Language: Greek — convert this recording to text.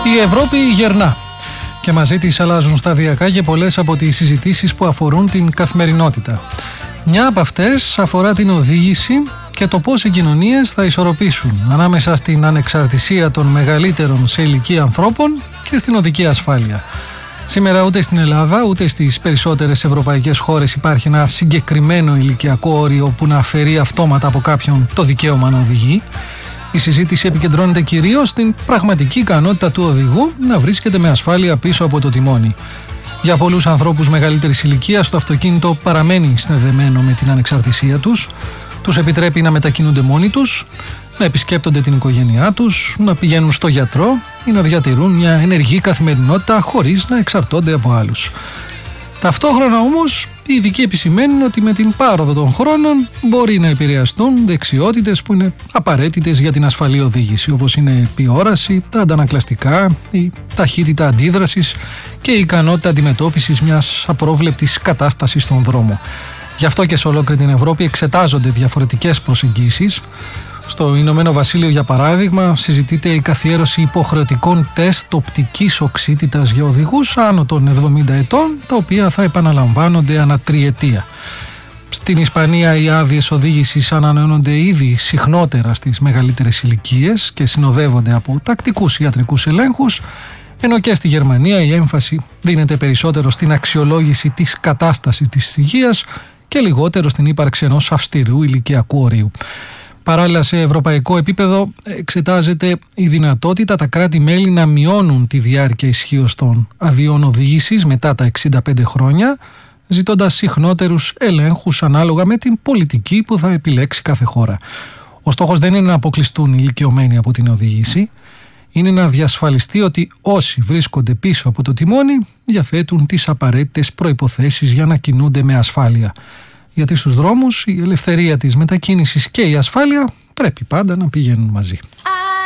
Η Ευρώπη γερνά και μαζί της αλλάζουν σταδιακά και πολλές από τις συζητήσεις που αφορούν την καθημερινότητα. Μια από αυτές αφορά την οδήγηση και το πώς οι κοινωνίες θα ισορροπήσουν ανάμεσα στην ανεξαρτησία των μεγαλύτερων σε ηλικία ανθρώπων και στην οδική ασφάλεια. Σήμερα ούτε στην Ελλάδα ούτε στις περισσότερες ευρωπαϊκές χώρες υπάρχει ένα συγκεκριμένο ηλικιακό όριο που να αφαιρεί αυτόματα από κάποιον το δικαίωμα να οδηγεί. Η συζήτηση επικεντρώνεται κυρίως στην πραγματική ικανότητα του οδηγού να βρίσκεται με ασφάλεια πίσω από το τιμόνι. Για πολλούς ανθρώπους μεγαλύτερης ηλικίας το αυτοκίνητο παραμένει συνδεδεμένο με την ανεξαρτησία τους, τους επιτρέπει να μετακινούνται μόνοι τους, να επισκέπτονται την οικογένειά τους, να πηγαίνουν στο γιατρό ή να διατηρούν μια ενεργή καθημερινότητα χωρίς να εξαρτώνται από άλλους. Ταυτόχρονα όμως, οι ειδικοί επισημαίνουν ότι με την πάροδο των χρόνων μπορεί να επηρεαστούν δεξιότητες που είναι απαραίτητες για την ασφαλή οδήγηση, όπως είναι η όραση, τα αντανακλαστικά, η ταχύτητα αντίδρασης και η ικανότητα αντιμετώπισης μιας απρόβλεπτης κατάστασης στον δρόμο. Γι' αυτό και σε ολόκληρη την Ευρώπη εξετάζονται διαφορετικές προσεγγίσεις. Στο Ηνωμένο Βασίλειο, για παράδειγμα, συζητείται η καθιέρωση υποχρεωτικών τεστ οπτικής οξύτητας για οδηγούς άνω των 70 ετών, τα οποία θα επαναλαμβάνονται ανά τριετία. Στην Ισπανία, οι άδειες οδήγησης ανανεώνονται ήδη συχνότερα στις μεγαλύτερες ηλικίες και συνοδεύονται από τακτικούς ιατρικούς ελέγχους, ενώ και στη Γερμανία η έμφαση δίνεται περισσότερο στην αξιολόγηση της κατάστασης της υγείας και λιγότερο στην ύπαρξη ενός αυστηρού ηλικιακού ορίου. Παράλληλα, σε ευρωπαϊκό επίπεδο εξετάζεται η δυνατότητα τα κράτη-μέλη να μειώνουν τη διάρκεια ισχύως των αδειών οδήγησης μετά τα 65 χρόνια, ζητώντας συχνότερους ελέγχους ανάλογα με την πολιτική που θα επιλέξει κάθε χώρα. Ο στόχος δεν είναι να αποκλειστούν οι ηλικιωμένοι από την οδήγηση, είναι να διασφαλιστεί ότι όσοι βρίσκονται πίσω από το τιμόνι διαθέτουν τις απαραίτητες προϋποθέσεις για να κινούνται με ασφάλεια. Γιατί στους δρόμους η ελευθερία της μετακίνησης και η ασφάλεια πρέπει πάντα να πηγαίνουν μαζί.